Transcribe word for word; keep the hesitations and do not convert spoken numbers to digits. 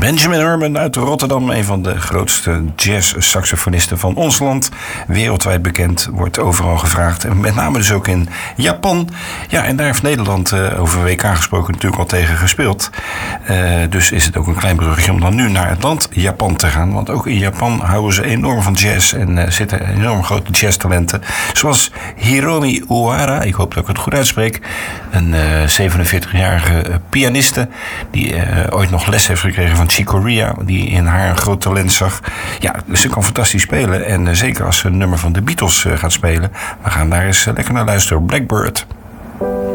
Benjamin Herman uit Rotterdam, een van de grootste jazz-saxofonisten van ons land. Wereldwijd bekend, wordt overal gevraagd. En met name dus ook in Japan. Ja, en daar heeft Nederland uh, over W K gesproken natuurlijk al tegen gespeeld. Uh, dus is het ook een klein bruggetje om dan nu naar het land Japan te gaan. Want ook in Japan houden ze enorm van jazz en uh, zitten enorm grote jazztalenten. Zoals Hiromi Ohara, ik hoop dat ik het goed uitspreek. Een uh, zevenenveertigjarige uh, pianiste die uh, ooit nog les heeft gekregen van Chick Corea, die in haar een groot talent zag. Ja, ze kan fantastisch spelen. En uh, zeker als ze een nummer van de Beatles uh, gaat spelen. We gaan daar eens uh, lekker naar luisteren. Blackbird.